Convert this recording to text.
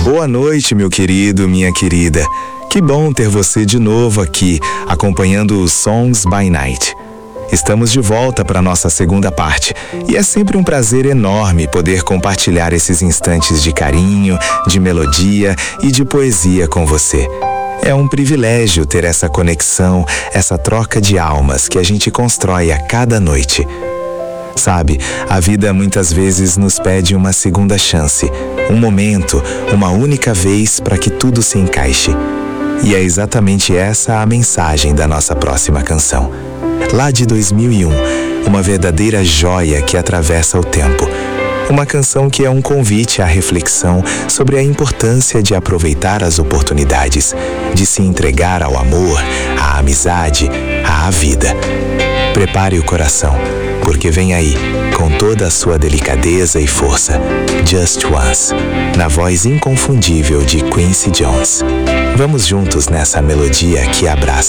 Boa noite, meu querido, minha querida. Que bom ter você de novo aqui, acompanhando os Songs by Night. Estamos de volta para nossa segunda parte e é sempre um prazer enorme poder compartilhar esses instantes de carinho, de melodia e de poesia com você. É um privilégio ter essa conexão, essa troca de almas que a gente constrói a cada noite. Sabe, a vida muitas vezes nos pede uma segunda chance, um momento, uma única vez para que tudo se encaixe. E é exatamente essa a mensagem da nossa próxima canção. Lá de 2001, uma verdadeira joia que atravessa o tempo. Uma canção que é um convite à reflexão sobre a importância de aproveitar as oportunidades, de se entregar ao amor, à amizade, à vida. Prepare o coração, porque vem aí, com toda a sua delicadeza e força, Just Once, na voz inconfundível de Quincy Jones. Vamos juntos nessa melodia que abraça